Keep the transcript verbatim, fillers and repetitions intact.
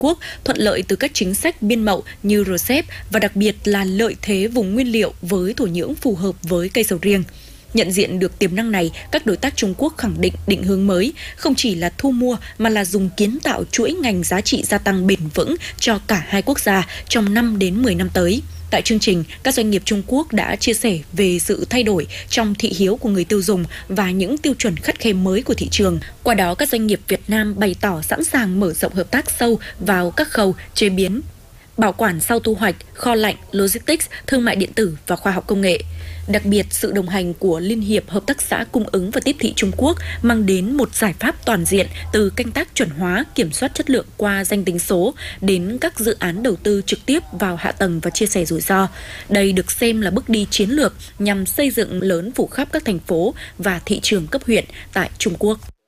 Quốc thuận lợi từ các chính sách biên mậu như rờ xê e pê và đặc biệt là lợi thế vùng nguyên liệu với thổ nhưỡng phù hợp với cây sầu riêng. Nhận diện được tiềm năng này, các đối tác Trung Quốc khẳng định định hướng mới không chỉ là thu mua mà là dùng kiến tạo chuỗi ngành giá trị gia tăng bền vững cho cả hai quốc gia trong năm đến mười năm tới. Tại chương trình, các doanh nghiệp Trung Quốc đã chia sẻ về sự thay đổi trong thị hiếu của người tiêu dùng và những tiêu chuẩn khắt khe mới của thị trường. Qua đó, các doanh nghiệp Việt Nam bày tỏ sẵn sàng mở rộng hợp tác sâu vào các khâu chế biến, bảo quản sau thu hoạch, kho lạnh, logistics, thương mại điện tử và khoa học công nghệ. Đặc biệt, sự đồng hành của Liên hiệp Hợp tác xã Cung ứng và Tiếp thị Trung Quốc mang đến một giải pháp toàn diện từ canh tác chuẩn hóa, kiểm soát chất lượng qua danh tính số đến các dự án đầu tư trực tiếp vào hạ tầng và chia sẻ rủi ro. Đây được xem là bước đi chiến lược nhằm xây dựng lớn phủ khắp các thành phố và thị trường cấp huyện tại Trung Quốc.